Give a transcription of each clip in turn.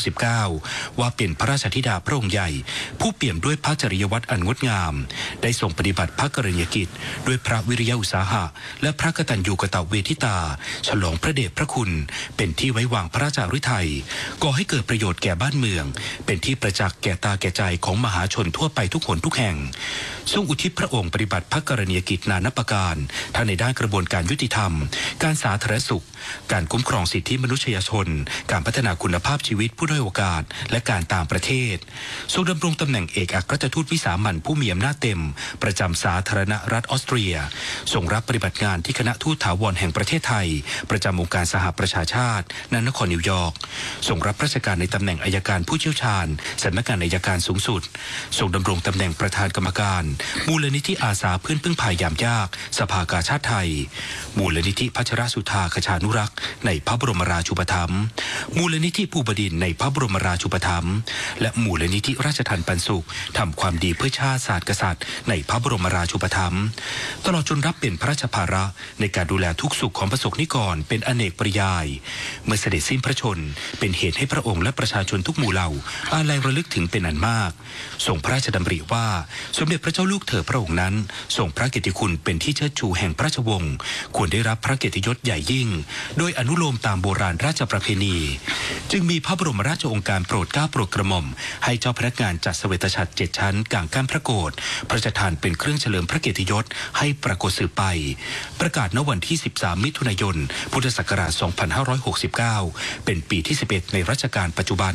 2569ว่าเป็นพระราชธิดาพระองค์ใหญ่ผู้เปี่ยมด้วยพระจริยวัตรอันงดงามได้ทรงปฏิบัติพระกรณียกิจด้วยพระวิริยะอุตสาหะและพระกตัญญูกตเวทิตาฉลองพระเดชพระคุณเป็นที่ไว้วางพระราชฤทัยก่อให้เกิดประโยชน์แก่บ้านเมืองเป็นที่ประจักษ์แก่ตาแก่ใจของมหาชนทั่วไปทุกคนทุกแห่งทรงอุทิศพระองค์ปฏิบัติพระกรณียกิจนานับประการทั้งในด้านกระบวนการยุติธรรมการสาธารณสุขการคุ้มครองสิทธิมนุษยชนการพัฒนาคุณภาพชีวิตผู้ด้อยโอกาสและการต่างประเทศทรงดำรงตำแหน่งเอกอัครราชทูตวิสามัญผู้มีอำนาจเต็มประจำสาธารณรัฐออสเตรียทรงรับปฏิบัติงานที่คณะทูตถาวรแห่งประเทศไทยประจำองค์การสหประชาชาติณนครนิวยอร์กทรงรับราชการในตำแหน่งอัยการผู้เชี่ยวชาญสำนักงานอัยการสูงสุดทรงดำรงตำแหน่งประธานกรรมการมูลนิธิอาสาเพื่อนพึ่งพายามยากสภากาชาดไทยมูลนิธิพัชรสุธาคชานุรักษ์ในพระบรมราชูปถัมภ์มูลนิธิภูบดินทร์ในพระบรมราชูปถัมภ์และมูลนิธิราชทัณฑ์ปันสุขทำความดีเพื่อชาติศาสตร์กษัตริย์ในพระบรมราชูปถัมภ์ตลอดจนรับเป็นพระราชภาระในการดูแลทุกสุขของประสบนิกรเป็นอเนกปริยายเมื่อเสด็จสิ้นพระชนเป็นเหตุให้พระองค์และประชาชนทุกหมู่เหล่าอาลัยระลึกถึงเป็นอันมากทรงพระราชดำริว่าสมเด็จพระเจ้าลูกเธอพระองค์นั้นทรงพระเกียรติคุณเป็นที่เชิดชูแห่งพระราชวงศ์ควรได้รับพระเกียรติยศใหญ่ยิ่งโดยอนุโลมตามโบราณราชประเพณีจึงมีพระบรมราชโองการโปรดเกล้าโปรดกระหม่อมให้เจ้าพนักงานจัดเสวตฉัตร7ชั้นกลางกั้นพระโกฐพระราชทานเป็นเครื่องเฉลิมพระเกียรติยศให้ปรากฏสืบไปประกาศณวันที่13มิถุนายนพุทธศักราช2569เป็นปีที่11ในรัชกาลปัจจุบัน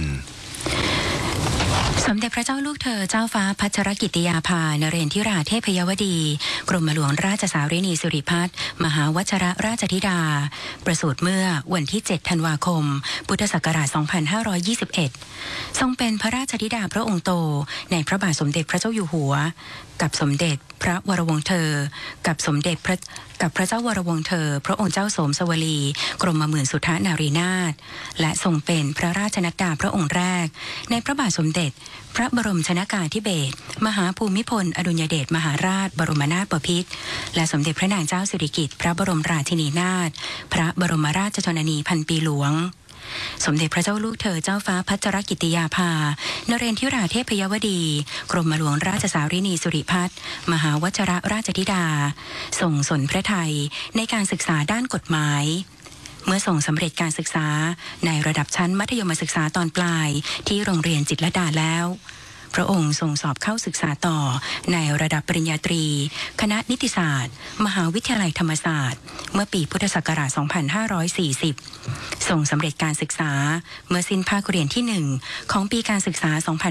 สมเด็จพระเจ้าลูกเธอเจ้าฟ้าพัชรกิติยาภานเรนทิราเทพยวดีกรมหลวงราชสารินีสิริพัฒน์มหาวชิรราชธิดาประสูติเมื่อวันที่7ธันวาคมพุทธศักราช2521ทรงเป็นพระราชธิดาพระองค์โตในพระบาทสมเด็จพระเจ้าอยู่หัวกับสมเด็จพระวรวงศ์เธอกับพระเจ้าวรวงศ์เธอพระองค์เจ้าโสมสวลีกรมหมื่นสุทธนารีนาถและทรงเป็นพระราชนัดดาพระองค์แรกในพระบาทสมเด็จพระบรมชนกาธิเบศรมหาภูมิพลอดุลยเดชมหาราชบรมนาถบพิตรและสมเด็จพระนางเจ้าสิริกิติ์พระบรมราชินีนาถพระบรมราชชนนีพันปีหลวงสมเด็จพระเจ้าลูกเธอเจ้าฟ้าพัชรกิติยาภานเรนทิราเทพยวดีกรมหลวงราชสารินีสิริพัฒน์มหาวชิรราชธิดาทรงสนพระทัยในการศึกษาด้านกฎหมายเมื่อทรงสำเร็จการศึกษาในระดับชั้นมัธยมศึกษาตอนปลายที่โรงเรียนจิตรลดาแล้วพระองค์ทรงสอบเข้าศึกษาต่อในระดับปริญญาตรีคณะนิติศาสตร์มหาวิทยาลัยธรรมศาสตร์เมื่อปีพุทธศักราช2540ทรงสำเร็จการศึกษาเมื่อสิ้นภาคเรียนที่1ของปีการศึกษา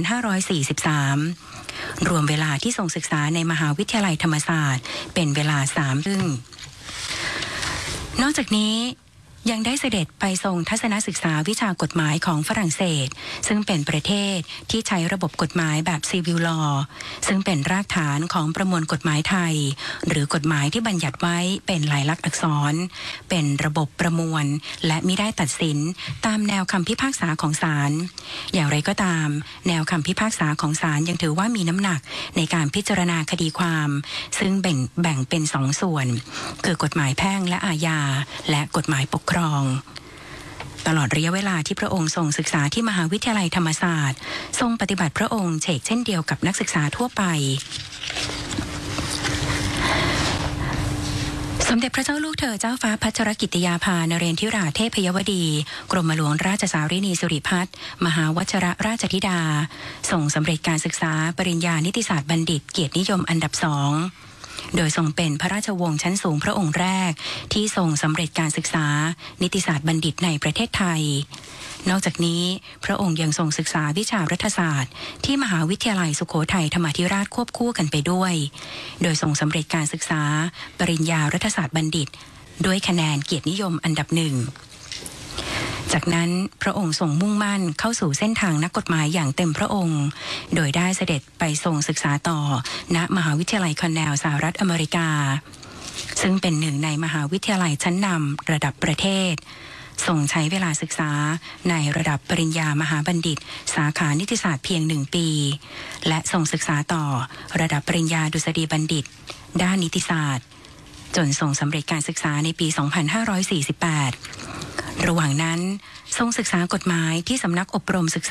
2543รวมเวลาที่ทรงศึกษาในมหาวิทยาลัยธรรมศาสตร์เป็นเวลา3 ปีนอกจากนี้ยังได้เสด็จไปทรงทัศนศึกษาวิชากฎหมายของฝรั่งเศสซึ่งเป็นประเทศที่ใช้ระบบกฎหมายแบบ Civil Law ซึ่งเป็นรากฐานของประมวลกฎหมายไทยหรือกฎหมายที่บัญญัติไว้เป็นลายลักษณ์อักษรเป็นระบบประมวลและมิได้ตัดสินตามแนวคำพิพากษาของศาลอย่างไรก็ตามแนวคำพิพากษาของศาลยังถือว่ามีน้ำหนักในการพิจารณาคดีความซึ่งแบ่งเป็น2 ส่วนคือกฎหมายแพ่งและอาญาและกฎหมายปกครองตลอดระยะเวลาที่พระองค์ทรงศึกษาที่มหาวิทยาลัยธรรมศาสตร์ทรงปฏิบัติพระองค์เช่นเดียวกับนักศึกษาทั่วไปสมเด็จพระเจ้าลูกเธอเจ้าฟ้าพัชรกิติยาภานเรนทิราเทพยวดีกรมหลวงราชสารินีสิริพัฒน์มหาวชิรราชธิดาทรงสำเร็จการศึกษาปริญญานิติศาสตร์บัณฑิตเกียรตินิยมอันดับ2โดยทรงเป็นพระราชวงศ์ชั้นสูงพระองค์แรกที่ทรงสำเร็จการศึกษานิติศาสตร์บัณฑิตในประเทศไทยนอกจากนี้พระองค์ยังทรงศึกษาวิชารัฐศาสตร์ที่มหาวิทยาลัยสุโขทัยธรรมาธิราชควบคู่กันไปด้วยโดยทรงสำเร็จการศึกษาปริญญารัฐศาสตร์บัณฑิตด้วยคะแนนเกียรตินิยมอันดับ1จากนั้นพระองค์ทรงมุ่งมั่นเข้าสู่เส้นทางนักกฎหมายอย่างเต็มพระองค์โดยได้เสด็จไปทรงศึกษาต่อณมหาวิทยาลัยคอนเนลสหรัฐอเมริกาซึ่งเป็นหนึ่งในมหาวิทยาลัยชั้นนำระดับประเทศทรงใช้เวลาศึกษาในระดับปริญญามหาบัณฑิตสาขานิติศาสตร์เพียง1 ปีและทรงศึกษาต่อระดับปริญญาดุษฎีบัณฑิตด้านนิติศาสตร์จนทรงสำเร็จการศึกษาในปี 2548ระหว่างนั้นทรงศึกษากฎหมายที่สำนักอบรมศึกษ